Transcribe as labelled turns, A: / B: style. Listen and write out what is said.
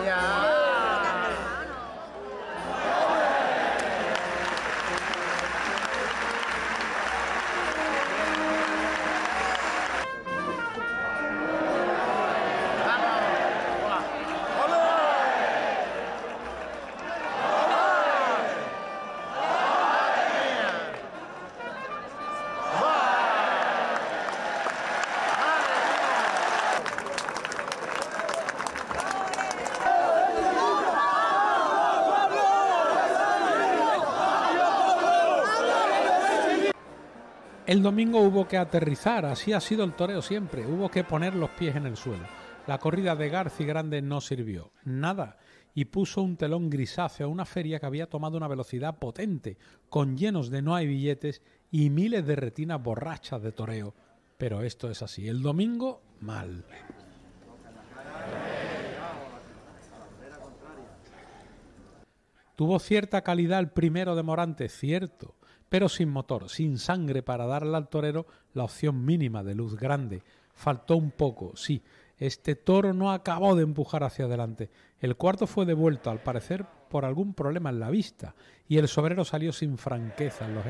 A: El domingo hubo que aterrizar, así ha sido el toreo siempre, hubo que poner los pies en el suelo. La corrida de Garci Grande no sirvió, nada, y puso un telón grisáceo a una feria que había tomado una velocidad potente, con llenos de no hay billetes y miles de retinas borrachas de toreo. Pero esto es así, el domingo, mal. Tuvo cierta calidad el primero de Morante, cierto, pero sin motor, sin sangre para darle al torero la opción mínima de luz grande. Faltó un poco, sí, este toro no acabó de empujar hacia adelante. El cuarto fue devuelto, al parecer, por algún problema en la vista, y el sobrero salió sin franqueza en los